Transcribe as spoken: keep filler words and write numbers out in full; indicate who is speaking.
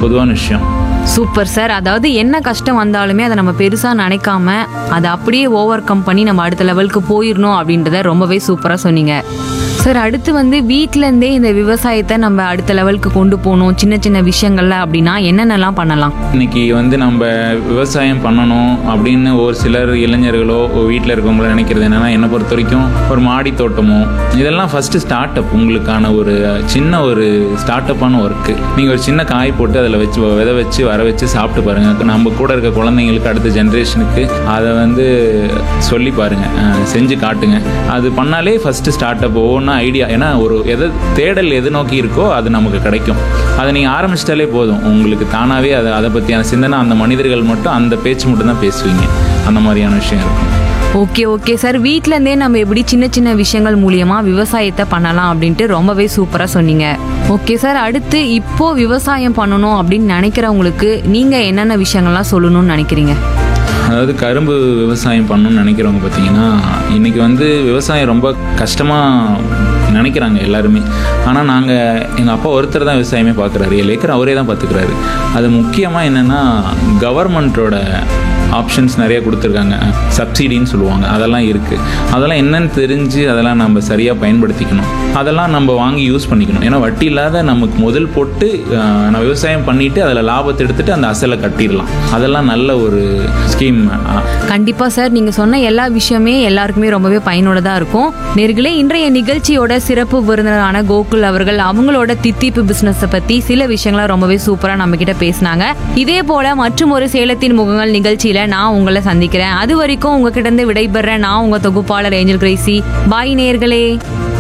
Speaker 1: பொதுவான விஷயம்.
Speaker 2: Super sir. அதாவது என்ன கஷ்டம் வந்தாலுமே அதை நம்ம பெருசாக நினைக்காம அதை அப்படியே ஓவர் கம் பண்ணி நம்ம அடுத்த லெவலுக்கு போயிடணும் அப்படின்றத ரொம்பவே சூப்பராக சொன்னீங்க சார். அடுத்து வந்து வீட்டிலேருந்தே இந்த விவசாயத்தை நம்ம அடுத்த லெவலுக்கு கொண்டு போகணும் சின்ன சின்ன விஷயங்கள்ல அப்படின்னா என்னென்னலாம் பண்ணலாம்?
Speaker 1: இன்னைக்கு வந்து நம்ம விவசாயம் பண்ணணும் அப்படின்னு ஒரு சிலர் இளைஞர்களோ வீட்டில் இருக்கவங்களோ நினைக்கிறது என்னென்னா, என்னை பொறுத்த வரைக்கும் ஒரு மாடி தோட்டமோ இதெல்லாம் ஃபஸ்ட்டு ஸ்டார்ட் அப், உங்களுக்கான ஒரு சின்ன ஒரு ஸ்டார்ட் அப்பான ஒர்க்கு. நீங்கள் ஒரு சின்ன காய் போட்டு அதில் வச்சு விதை வச்சு வர வச்சு சாப்பிட்டு பாருங்கள். நம்ம கூட இருக்க குழந்தைங்களுக்கு அடுத்த ஜென்ரேஷனுக்கு அதை வந்து சொல்லி பாருங்கள், செஞ்சு காட்டுங்க. அது பண்ணாலே ஃபஸ்ட்டு ஸ்டார்ட் அப் ஒவ்வொன்றா ஐடியா. ஏன்னா ஒரு எதை தேடல் எது நோக்கி இருக்கோ அது நமக்கு கிடைக்கும். அதை நீங்கள் ஆரம்பிச்சிட்டாலே போதும், உங்களுக்கு தானாகவே அதை அதை பற்றியான சிந்தனை அந்த மனிதர்கள் மட்டும் அந்த பேச்சு மட்டும் தான் பேசுவீங்க. அந்த மாதிரியான விஷயம் இருக்கும்.
Speaker 2: Okay okay sir. வீட்டிலேருந்தே நம்ம எப்படி சின்ன சின்ன விஷயங்கள் மூலியமா விவசாயத்தை பண்ணலாம் அப்படின்ட்டு ரொம்பவே சூப்பராக சொன்னீங்க. Okay sir. அடுத்து இப்போ விவசாயம் பண்ணணும் அப்படின்னு நினைக்கிறவங்களுக்கு நீங்கள் என்னென்ன விஷயங்கள்லாம் சொல்லணும்னு நினைக்கிறீங்க?
Speaker 1: அதாவது கரும்பு விவசாயம் பண்ணணும்னு நினைக்கிறவங்க பார்த்தீங்கன்னா, இன்றைக்கி வந்து விவசாயம் ரொம்ப கஷ்டமாக நினைக்கிறாங்க எல்லாருமே. ஆனால் நாங்கள் எங்கள் அப்பா ஒருத்தர் தான் விவசாயமே பார்க்குறாரு, ஏழு ஏக்கர் அவரே தான் பார்த்துக்கிறாரு. அது முக்கியமாக என்னென்னா, கவர்மெண்ட்டோட ஆப்ஷன்ஸ் நிறைய கொடுத்துருக்காங்க, சப்சிடின்னு சொல்லுவாங்க, அதெல்லாம் இருக்குது. அதெல்லாம் என்னன்னு தெரிஞ்சு அதெல்லாம் நம்ம சரியாக பயன்படுத்திக்கணும். அதெல்லாம் நம்ம வாங்கி யூஸ் பண்ணிக்கணும். ஏன்னா வட்டி இல்லாத நமக்கு முதல் போட்டு நான் விவசாயம் பண்ணிவிட்டு அதில் லாபத்தை எடுத்துகிட்டு அந்த அசலை கட்டிடலாம். அதெல்லாம் நல்ல ஒரு ஸ்கீம்.
Speaker 2: கண்டிப்பாக சார். நீங்கள் சொன்ன எல்லா விஷயமே எல்லாருக்குமே ரொம்பவே பயனுள்ளதாக இருக்கும். நேர்களே, இன்றைய நிகழ்ச்சியோட சிறப்பு விருந்தினரான கோகுல் அவர்கள் அவங்களோட தித்திப்பு பிஸ்னஸை பற்றி சில விஷயங்களை ரொம்பவே சூப்பராக நம்ம கிட்ட பேசினாங்க. இதே போல மற்றும் ஒரு சேலத்தின் முகங்கள் நிகழ்ச்சியில் நான் உங்களை சந்திக்கிறேன். அது வரைக்கும் உங்ககிட்ட இருந்து விடைபெறேன். நான் உங்க தொகுப்பாளர் ஏஞ்சல் கிரேசி. பாய் நேயர்களே.